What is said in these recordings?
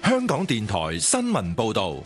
香港電台新聞報道。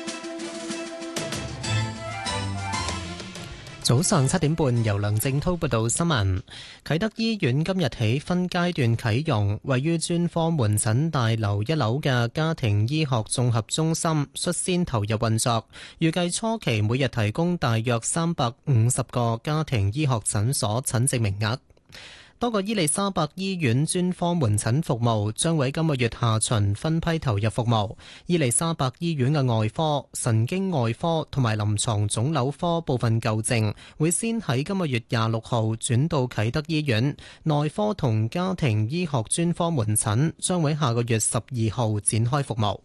早上7點半，由梁正滔報道新聞。啟德醫院今日起分階段啟用，位於專科門診大樓1樓嘅家庭醫學綜合中心率先投入運作，預計初期每日提供大約350個家庭醫學診所診症名額。多個伊利沙伯醫院專科門診服務將喺今個月下旬分批投入服務。伊利沙伯醫院嘅外科、神經外科同埋臨床腫瘤科部分舊症會先喺今個月26號轉到啟德醫院，內科同家庭醫學專科門診將喺下個月12號展開服務。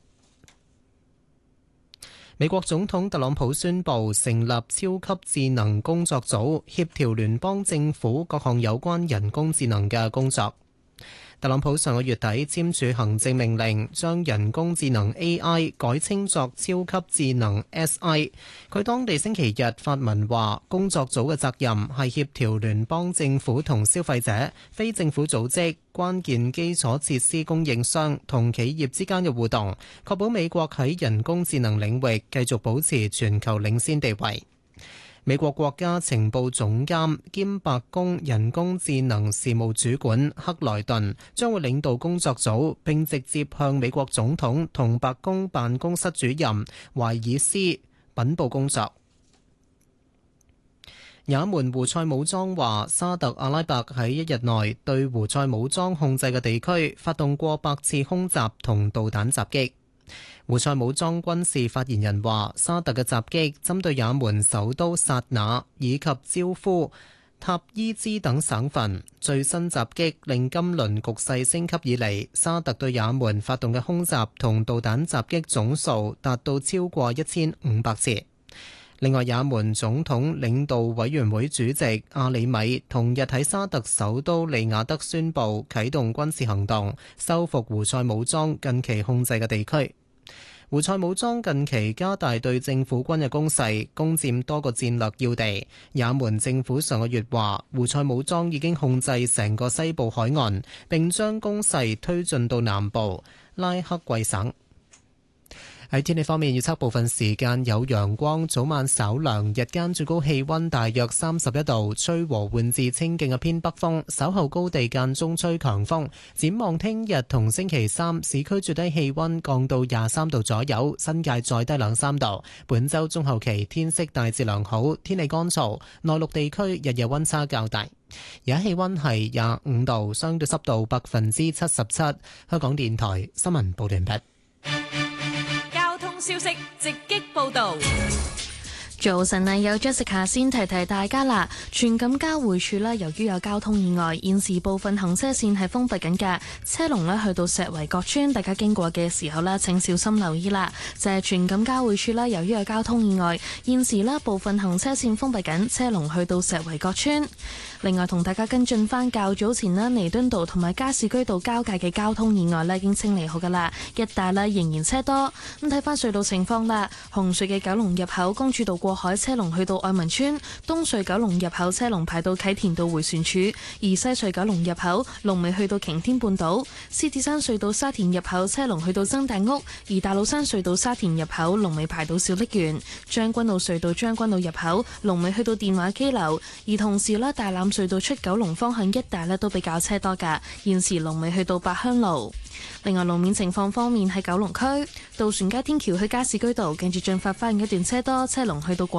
美國總統特朗普宣布成立超級智能工作組，協調聯邦政府各項有關人工智能嘅工作。特朗普上個月底簽署行政命令，將人工智能 AI 改稱作超級智能 SI。佢當地星期日發文話，工作組嘅責任係協調聯邦政府同消費者、非政府組織、關鍵基礎設施供應商同企業之間嘅互動，確保美國喺人工智能領域繼續保持全球領先地位。美國國家情報總監兼白宮人工智能事務主管克萊頓將會領導工作組，並直接向美國總統同白宮辦公室主任懷爾斯稟報工作。也門胡塞武裝話，沙特阿拉伯喺一日內對胡塞武裝控制嘅地區發動過百次空襲同導彈襲擊。胡塞武裝軍事發言人話，沙特嘅襲擊針對也門首都薩那以及焦夫、塔伊茲等省份。最新襲擊令今輪局勢升級以嚟，沙特對也門發動嘅空襲同導彈襲擊總數達到超過1500次。另外，也門總統領導委員會主席阿里米同日喺沙特首都利雅得宣布啟動軍事行動，收復胡塞武裝近期控制嘅地區。胡塞武裝近期加大對政府軍嘅攻勢，攻佔多個戰略要地。也門政府上個月話，胡塞武裝已經控制成個西部海岸，並將攻勢推進到南部拉克季省。喺天氣方面，預測部分時間有陽光，早晚稍涼，日間最高氣溫大約31度，吹和緩至清勁嘅偏北風，稍後高地間中吹強風。展望聽日同星期三，市區最低氣溫降到23度左右，新界再低2-3度。本週中後期天色大致良好，天氣乾燥，內陸地區日夜溫差較大。而家氣溫係25度，相對濕度77%。香港電台新聞報道完畢。 消息直擊報道。 早晨啊，有 Jessica 先提提大家啦。荃錦交匯處咧，由於有交通意外，現時部分行車線係封閉緊嘅，車龍咧去到石圍角村，大家經過嘅時候咧，請小心留意啦。就係荃錦交匯處咧，由於有交通意外，現時咧部分行車線封閉緊，車龍去到石圍角村。另外同大家跟進翻較早前咧，彌敦道同埋加士居道交界嘅交通意外咧已經清理好噶啦，一帶咧仍然車多。咁睇翻隧道情況啦，紅隧嘅九龍入口公主道過海車龍去到愛民村，東隧九龍入口車龍排到啟田道回旋處，而西隧九龍入口龍尾去到擎天半島，獅子山隧道沙田入口車龍去到曾大屋，而大老山隧道沙田入口龍尾排到小瀝源，將軍澳隧道將軍澳入口龍尾去到電話機樓，而同時咧大欖隧道出九龍方向一帶咧都比較車多噶，現時龍尾去到八鄉路。另外路面情況方面，喺九龍區渡船街天橋去加士居道，近住駿發花園一段車多，車龍去到